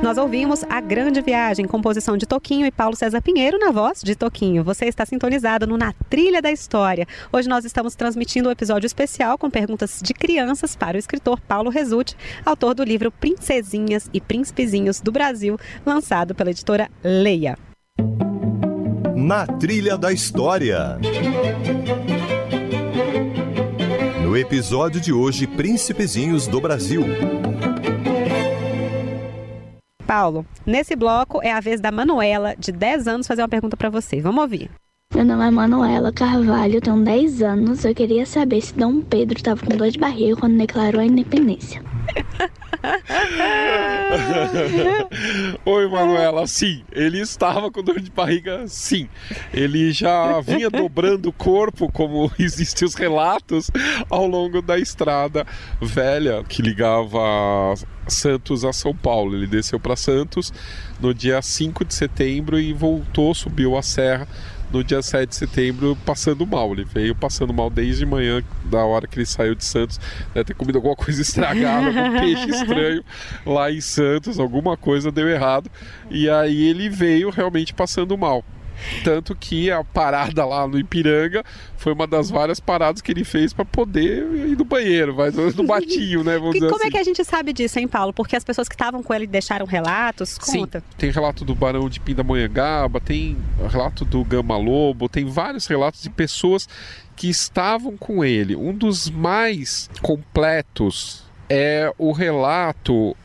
Nós ouvimos A Grande Viagem, composição de Toquinho e Paulo César Pinheiro, na voz de Toquinho. Você está sintonizado no Na Trilha da História. Hoje nós estamos transmitindo um episódio especial com perguntas de crianças para o escritor Paulo Rezzutti, autor do livro Princesinhas e Príncipezinhos do Brasil, lançado pela editora Leia. Na Trilha da História. No episódio de hoje, Príncipezinhos do Brasil. Paulo, nesse bloco é a vez da Manuela, de 10 anos, fazer uma pergunta para você. Vamos ouvir. Meu nome é Manuela Carvalho, tenho 10 anos. Eu queria saber se Dom Pedro estava com dor de barriga quando declarou a independência. Oi, Manuela, sim, ele estava com dor de barriga, sim. Ele já vinha dobrando o corpo, como existem os relatos, ao longo da estrada velha que ligava Santos a São Paulo. Ele desceu para Santos no dia 5 de setembro e voltou, subiu a serra no dia 7 de setembro passando mal. Ele veio passando mal desde manhã, da hora que ele saiu de Santos. Deve ter comido alguma coisa estragada, algum peixe estranho lá em Santos, alguma coisa deu errado. E aí ele veio realmente passando mal. Tanto que a parada lá no Ipiranga foi uma das várias paradas que ele fez para poder ir no banheiro, mas no batinho, né? Vamos dizer Como assim. é que a gente sabe disso, hein, Paulo? Porque as pessoas que estavam com ele deixaram relatos? Conta. Sim, tem relato do Barão de Pindamonhangaba, tem relato do Gama Lobo, tem vários relatos de pessoas que estavam com ele. Um dos mais completos é o relato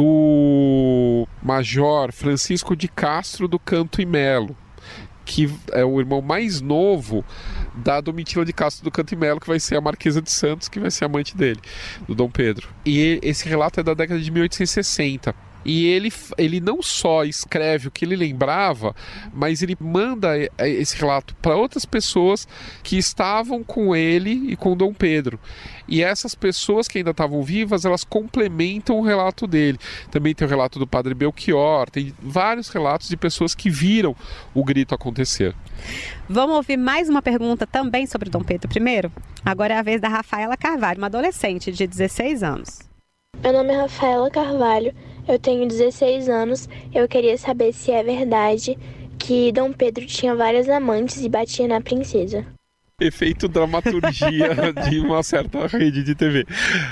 do Major Francisco de Castro do Canto e Melo, que é o irmão mais novo da Domitila de Castro do Canto e Melo, que vai ser a Marquesa de Santos, que vai ser amante dele, do Dom Pedro. E esse relato é da década de 1860. E ele não só escreve o que ele lembrava, mas ele manda esse relato para outras pessoas que estavam com ele e com Dom Pedro. E essas pessoas que ainda estavam vivas, elas complementam o relato dele. Também tem o relato do Padre Belchior, tem vários relatos de pessoas que viram o grito acontecer. Vamos ouvir mais uma pergunta também sobre Dom Pedro I? Agora é a vez da Rafaela Carvalho, uma adolescente de 16 anos. Meu nome é Rafaela Carvalho, eu tenho 16 anos. Eu queria saber se é verdade que Dom Pedro tinha várias amantes e batia na princesa. Efeito dramaturgia de uma certa rede de TV.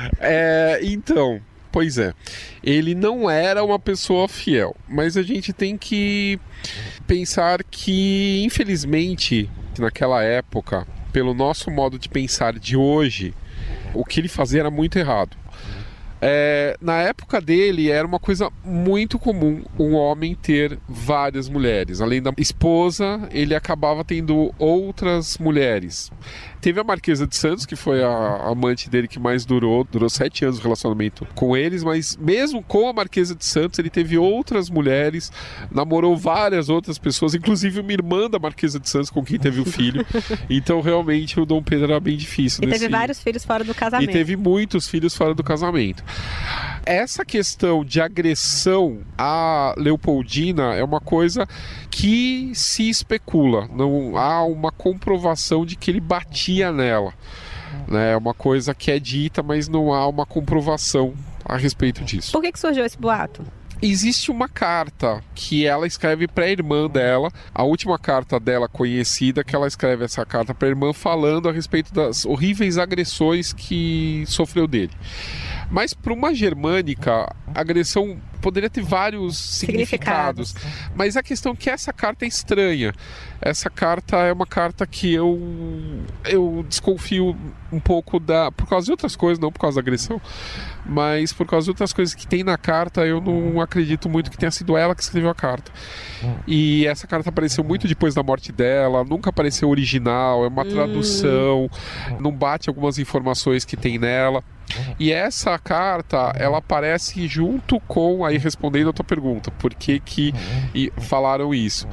Então, pois é, ele não era uma pessoa fiel, mas a gente tem que pensar que, infelizmente, naquela época, pelo nosso modo de pensar de hoje, o que ele fazia era muito errado. Na época dele era uma coisa muito comum um homem ter várias mulheres. Além da esposa, ele acabava tendo outras mulheres. Teve a Marquesa de Santos, que foi a amante dele que mais durou 7 anos o relacionamento com eles, mas mesmo com a Marquesa de Santos, ele teve outras mulheres, namorou várias outras pessoas, inclusive uma irmã da Marquesa de Santos com quem teve o filho. Então realmente o Dom Pedro era bem difícil. E teve vários filhos fora do casamento. E teve muitos filhos fora do casamento. Essa questão de agressão à Leopoldina é uma coisa que se especula. Não há uma comprovação de que ele batia nela. É uma coisa que é dita, mas não há uma comprovação a respeito disso. Por que surgiu esse boato? Existe uma carta que ela escreve para a irmã dela, a última carta dela conhecida, que ela escreve essa carta para a irmã falando a respeito das horríveis agressões que sofreu dele. Mas para uma germânica, a agressão poderia ter vários significados. Mas a questão é que essa carta é estranha. Essa carta é uma carta que eu desconfio um pouco por causa de outras coisas, não por causa da agressão, mas por causa de outras coisas que tem na carta. Eu não acredito muito que tenha sido ela que escreveu a carta. E essa carta apareceu muito depois da morte dela, nunca apareceu original, é uma tradução, não bate algumas informações que tem nela. E essa carta, ela aparece junto com, aí respondendo a tua pergunta, por que falaram isso?